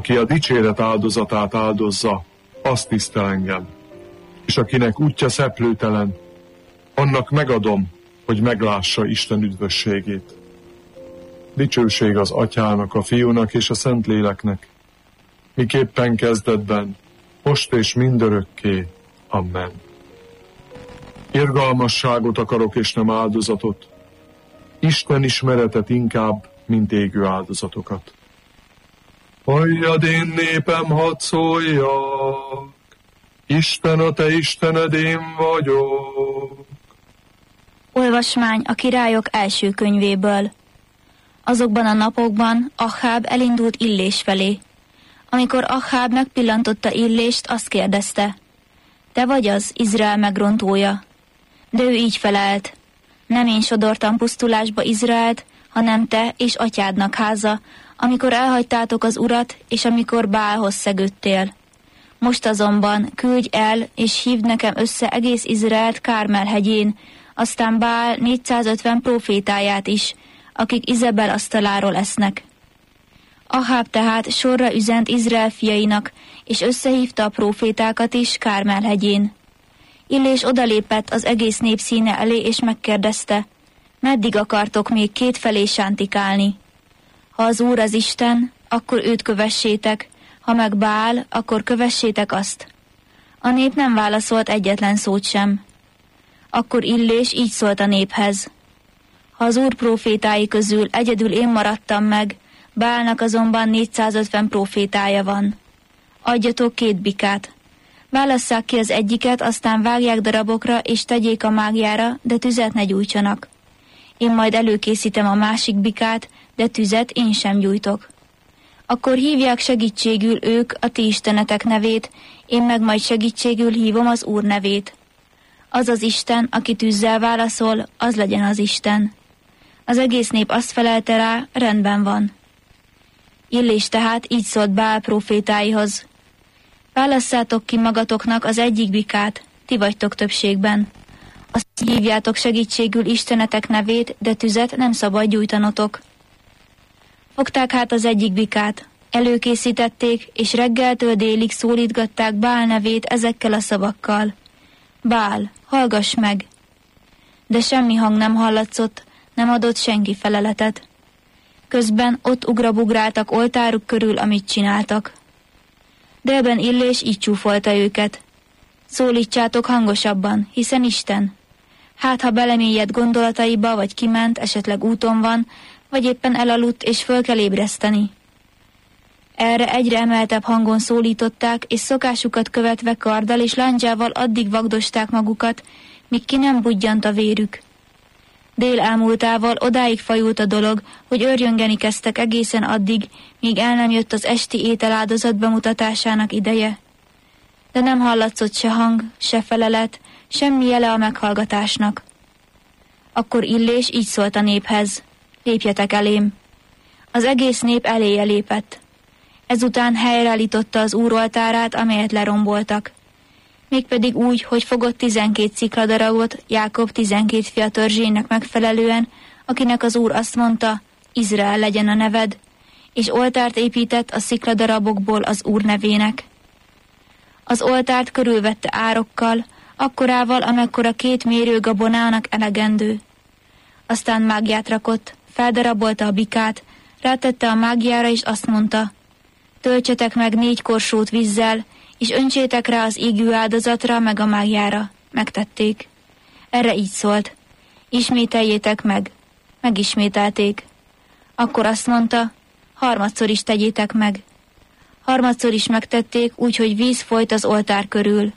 Aki a dicséret áldozatát áldozza, azt tisztel engem. És akinek útja szeplőtelen, annak megadom, hogy meglássa Isten üdvösségét. Dicsőség az Atyának, a Fiúnak és a Szentléleknek, miképpen kezdetben, most és mindörökké. Amen. Irgalmasságot akarok és nem áldozatot, Isten ismeretet inkább, mint égő áldozatokat. Halljad én népem, hadd szóljak, Isten a te Istened, én vagyok. Olvasmány a Királyok első könyvéből. Azokban a napokban Acháb elindult Illés felé. Amikor Acháb megpillantotta Illést, azt kérdezte: te vagy az, Izrael megrontója? De ő így felelt: nem én sodortam pusztulásba Izraelt, hanem te és atyádnak háza, amikor elhagytátok az Urat, és amikor Bálhoz szegődtél. Most azonban küldj el, és hívd nekem össze egész Izraelt Kármel hegyén, aztán Bál 450 prófétáját is, akik Izebel asztaláról esznek. Acháb tehát sorra üzent Izrael fiainak, és összehívta a prófétákat is Kármel hegyén. Illés odalépett az egész nép színe elé, és megkérdezte: meddig akartok még kétfelé sántikálni? Ha az Úr az Isten, akkor őt kövessétek, ha meg Bál, akkor kövessétek azt. A nép nem válaszolt egyetlen szót sem. Akkor Illés így szólt a néphez: ha az Úr prófétái közül egyedül én maradtam meg, Bálnak azonban 450 prófétája van. Adjatok 2 bikát. Válasszák ki az egyiket, aztán vágják darabokra, és tegyék a mágjára, de tüzet ne gyújtsanak. Én majd előkészítem a másik bikát, de tüzet én sem gyújtok. Akkor hívják segítségül ők a ti istenetek nevét, én meg majd segítségül hívom az Úr nevét. Az az Isten, aki tűzzel válaszol, az legyen az Isten. Az egész nép azt felelte rá: rendben van. Illés tehát így szólt Bál prófétáihoz: válasszátok ki magatoknak az egyik bikát, ti vagytok többségben. Azt hívjátok segítségül istenetek nevét, de tüzet nem szabad gyújtanotok. Fogták hát az egyik bikát, előkészítették, és reggeltől délig szólítgatták Bál nevét ezekkel a szavakkal: Bál, hallgass meg! De semmi hang nem hallatszott, nem adott senki feleletet. Közben ott ugrabugráltak oltáruk körül, amit csináltak. Délben Illés így csúfolta őket: szólítsátok hangosabban, hiszen Isten. Hát, ha belemélyed gondolataiba, vagy kiment, esetleg úton van, vagy éppen elaludt, és föl kell ébreszteni. Erre egyre emeltebb hangon szólították, és szokásukat követve karddal és lándzsával addig vagdosták magukat, míg ki nem budjant a vérük. Dél elmúltával odáig fajult a dolog, hogy őrjöngeni kezdtek egészen addig, míg el nem jött az esti ételáldozat bemutatásának ideje. De nem hallatszott se hang, se felelet, semmi jele a meghallgatásnak. Akkor Illés így szólt a néphez: lépjetek elém. Az egész nép eléje lépett. Ezután helyreállította az Úr oltárát, amelyet leromboltak. Mégpedig úgy, hogy fogott 12 szikladarabot Jákob 12 fia törzsének megfelelően, akinek az Úr azt mondta: Izrael legyen a neved, és oltárt épített a szikladarabokból az Úr nevének. Az oltárt körülvette árokkal, akkorával, amekkora 2 mérőgabonának elegendő. Aztán mágját rakott, feldarabolta a bikát, rátette a mágjára, és azt mondta: töltsetek meg 4 korsót vízzel, és öntsétek rá az égő áldozatra, meg a mágjára. Megtették. Erre így szólt: ismételjétek meg. Megismételték. Akkor azt mondta: harmadszor is tegyétek meg. Harmadszor is megtették, úgyhogy víz folyt az oltár körül.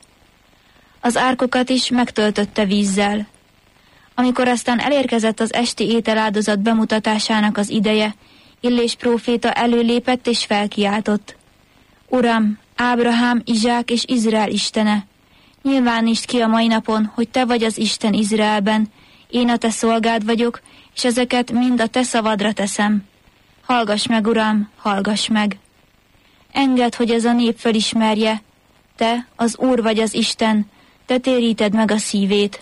Az árkokat is megtöltötte vízzel. Amikor aztán elérkezett az esti ételáldozat bemutatásának az ideje, Illés próféta előlépett és felkiáltott: Uram, Ábrahám, Izsák és Izrael Istene, nyilvánítsd ki a mai napon, hogy te vagy az Isten Izraelben, én a te szolgád vagyok, és ezeket mind a te szavadra teszem. Hallgass meg, Uram, hallgass meg! Engedd, hogy ez a nép felismerje, te, az Úr vagy az Isten, te téríted meg a szívét.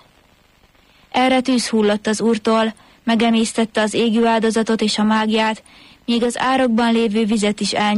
Erre tűz hullott az Úrtól, megemésztette az égő áldozatot és a mágját, még az árokban lévő vizet is